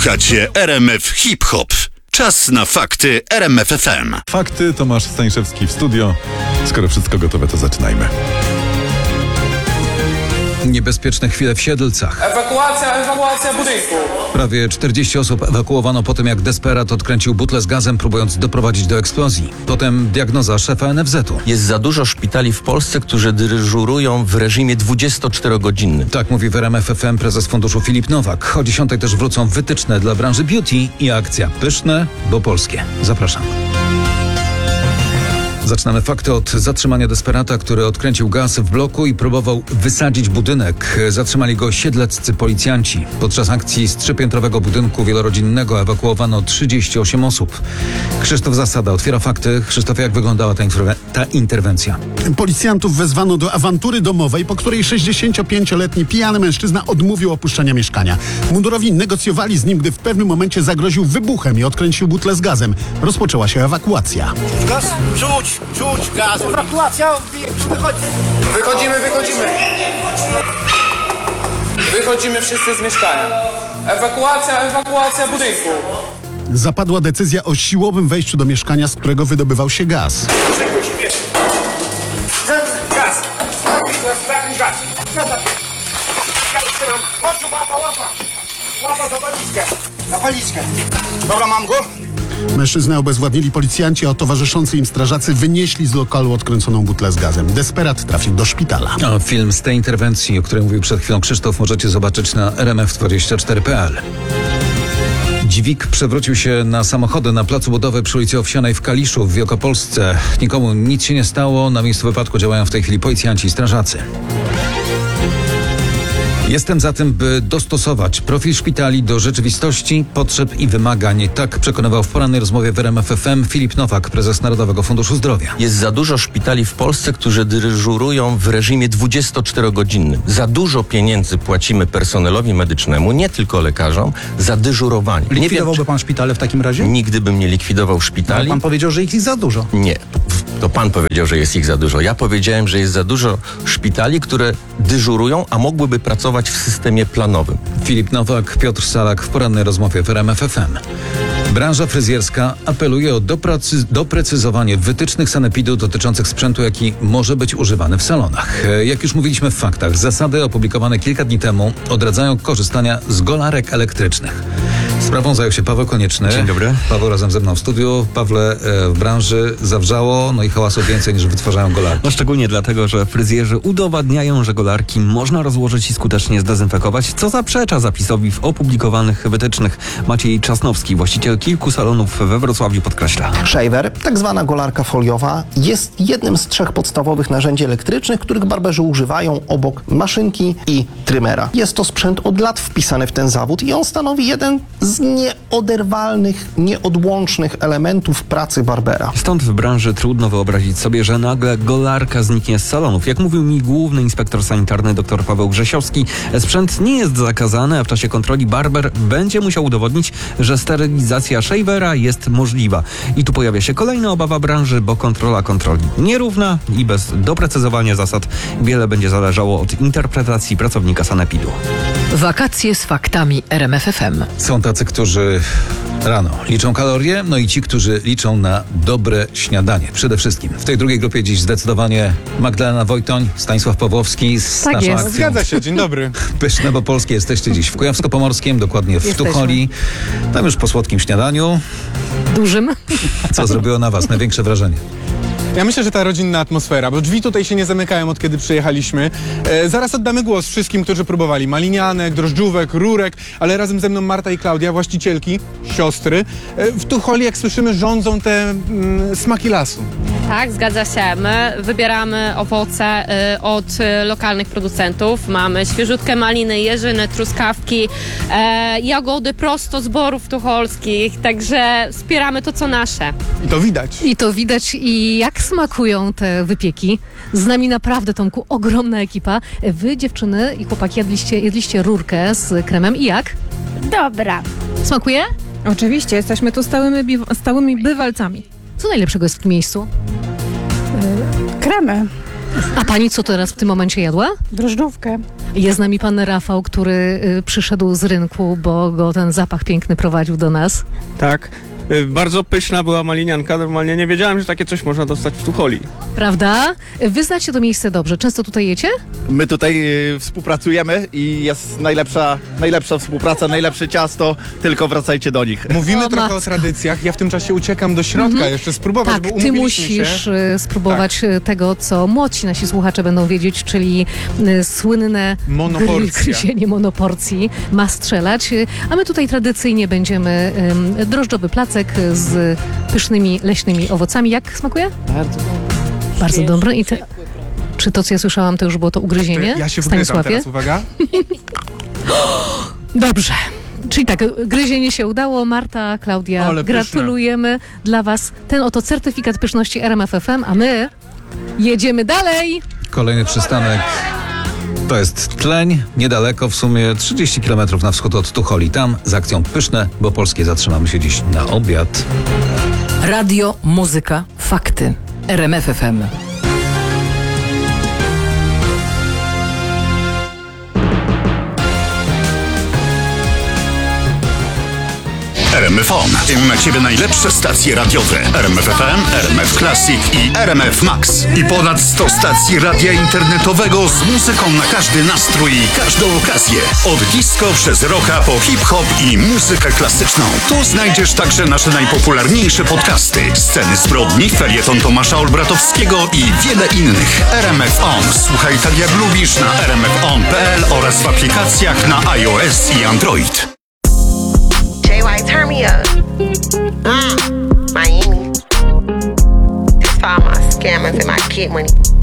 Słuchacie RMF Hip Hop. Czas na fakty RMF FM. Fakty, Tomasz Stańszewski w studio. Skoro wszystko gotowe, to zaczynajmy. Niebezpieczne chwile w Siedlcach. Ewakuacja budynku. Prawie 40 osób ewakuowano po tym, jak desperat odkręcił butlę z gazem, próbując doprowadzić do eksplozji. Potem diagnoza szefa NFZ-u. Jest za dużo szpitali w Polsce, którzy dyżurują w reżimie 24-godzinnym. Tak mówi w RMF FM prezes funduszu Filip Nowak. O 10:00 też wrócą wytyczne dla branży beauty i akcja Pyszne, bo polskie. Zapraszam. Zaczynamy fakty od zatrzymania desperata, który odkręcił gaz w bloku i próbował wysadzić budynek. Zatrzymali go siedleccy policjanci. Podczas akcji z 3-piętrowego budynku wielorodzinnego ewakuowano 38 osób. Krzysztof Zasada otwiera fakty. Krzysztof, jak wyglądała ta interwencja? Policjantów wezwano do awantury domowej, po której 65-letni pijany mężczyzna odmówił opuszczenia mieszkania. Mundurowi negocjowali z nim, gdy w pewnym momencie zagroził wybuchem i odkręcił butlę z gazem. Rozpoczęła się ewakuacja. Gaz, czuć gaz. Ewakuacja, wychodzimy. Wychodzimy wszyscy z mieszkania. Ewakuacja budynku. Zapadła decyzja o siłowym wejściu do mieszkania, z którego wydobywał się gaz. Gaz. Łapa zapalniczkę. Dobra, mam go. Mężczyznę obezwładnili policjanci, a towarzyszący im strażacy wynieśli z lokalu odkręconą butlę z gazem. Desperat trafił do szpitala. A film z tej interwencji, o której mówił przed chwilą Krzysztof, możecie zobaczyć na rmf24.pl. Dźwig przewrócił się na samochody na placu budowy przy ulicy Owsianej w Kaliszu w Wielkopolsce. Nikomu nic się nie stało. Na miejscu wypadku działają w tej chwili policjanci i strażacy. Jestem za tym, by dostosować profil szpitali do rzeczywistości, potrzeb i wymagań. Tak przekonywał w porannej rozmowie w RMF FM Filip Nowak, prezes Narodowego Funduszu Zdrowia. Jest za dużo szpitali w Polsce, którzy dyżurują w reżimie 24-godzinnym. Za dużo pieniędzy płacimy personelowi medycznemu, nie tylko lekarzom, za dyżurowanie. Likwidowałby pan szpitale w takim razie? Nigdy bym nie likwidował szpitali. Pan powiedział, że ich jest za dużo. Nie. To pan powiedział, że jest ich za dużo. Ja powiedziałem, że jest za dużo szpitali, które dyżurują, a mogłyby pracować w systemie planowym. Filip Nowak, Piotr Salak w porannej rozmowie w RMF FM. Branża fryzjerska apeluje o doprecyzowanie wytycznych sanepidu dotyczących sprzętu, jaki może być używany w salonach. Jak już mówiliśmy w faktach, zasady opublikowane kilka dni temu odradzają korzystania z golarek elektrycznych. Sprawą zajął się Paweł Konieczny. Dzień dobry. Paweł razem ze mną w studiu. Pawle, w branży zawrzało, no i hałasu więcej niż wytwarzają golarki. No szczególnie dlatego, że fryzjerzy udowadniają, że golarki można rozłożyć i skutecznie zdezynfekować, co zaprzecza zapisowi w opublikowanych wytycznych. Maciej Czasnowski, właściciel kilku salonów we Wrocławiu, podkreśla. Shaver, tak zwana golarka foliowa, jest jednym z 3 podstawowych narzędzi elektrycznych, których barberzy używają obok maszynki i trymera. Jest to sprzęt od lat wpisany w ten zawód i on stanowi jeden z nieoderwalnych, nieodłącznych elementów pracy barbera. Stąd w branży trudno wyobrazić sobie, że nagle golarka zniknie z salonów. Jak mówił mi główny inspektor sanitarny dr Paweł Grzesiowski, sprzęt nie jest zakazany, a w czasie kontroli barber będzie musiał udowodnić, że sterylizacja shavera jest możliwa. I tu pojawia się kolejna obawa branży, bo kontrola kontroli nierówna i bez doprecyzowania zasad wiele będzie zależało od interpretacji pracownika sanepidu. Wakacje z faktami RMF FM. Są tacy, którzy rano liczą kalorie, no i ci, którzy liczą na dobre śniadanie. Przede wszystkim. W tej drugiej grupie dziś zdecydowanie Magdalena Wojtoń, Stanisław Pawłowski z naszą akcją. Zgadza się, dzień dobry. Pyszne, bo polskie. Jesteście dziś w Kujawsko-Pomorskim, dokładnie w Tucholi. Tam już po słodkim śniadaniu. Dużym. Co zrobiło na was największe wrażenie? Ja myślę, że ta rodzinna atmosfera, bo drzwi tutaj się nie zamykają, od kiedy przyjechaliśmy. Zaraz oddamy głos wszystkim, którzy próbowali malinianek, drożdżówek, rurek, ale razem ze mną Marta i Klaudia, właścicielki, siostry. W Tucholi, jak słyszymy, rządzą te smaki lasu. Tak, zgadza się. My wybieramy owoce od lokalnych producentów. Mamy świeżutkie maliny, jeżyny, truskawki, jagody prosto z borów tucholskich, także wspieramy to, co nasze. I to widać. I to widać. I jak smakują te wypieki? Z nami naprawdę, Tomku, ogromna ekipa. Wy, dziewczyny i chłopaki, jedliście rurkę z kremem i jak? Dobra. Smakuje? Oczywiście, jesteśmy tu stałymi bywalcami. Co najlepszego jest w tym miejscu? Kremy. A pani co teraz w tym momencie jadła? Drożdżówkę. Jest z nami pan Rafał, który przyszedł z rynku, bo go ten zapach piękny prowadził do nas. Tak. Bardzo pyszna była malinianka. Normalnie nie wiedziałem, że takie coś można dostać w Tucholi. Prawda? Wy znacie to miejsce dobrze. Często tutaj jecie? My tutaj współpracujemy i jest najlepsza współpraca, najlepsze ciasto, tylko wracajcie do nich. Mówimy O, trochę matko. o tradycjach. Ja w tym czasie uciekam do środka jeszcze spróbować, Tak, bo ty umówiliśmy musisz się. spróbować tego, co młodsi nasi słuchacze będą wiedzieć, czyli słynne Monoporcja. gryzienie monoporcji ma strzelać. A my tutaj tradycyjnie będziemy drożdżowy placek z pysznymi leśnymi owocami. Jak smakuje? Bardzo dobre. I czy to, co ja słyszałam, to już było to ugryzienie? Ja się wgryzam Stanisławie? teraz, uwaga. Dobrze. Czyli tak, gryzienie się udało. Marta, Klaudia, Ale pyszne. gratulujemy dla was ten oto certyfikat pyszności RMF FM, a my jedziemy dalej. Kolejny przystanek to jest Tleń, niedaleko, w sumie 30 km na wschód od Tucholi. Tam z akcją Pyszne, bo polskie zatrzymamy się dziś na obiad. Radio, muzyka, fakty. RMF FM. RMF On. Na Ciebie najlepsze stacje radiowe. RMF FM, RMF Classic i RMF Max. I ponad 100 stacji radia internetowego z muzyką na każdy nastrój i każdą okazję. Od disco przez rocka po hip-hop i muzykę klasyczną. Tu znajdziesz także nasze najpopularniejsze podcasty. Sceny zbrodni, felieton Tomasza Olbratowskiego i wiele innych. RMF On. Słuchaj tak jak lubisz na rmfon.pl oraz w aplikacjach na iOS i Android. JY, turn me up. Miami. That's for all my scammers and my kid money.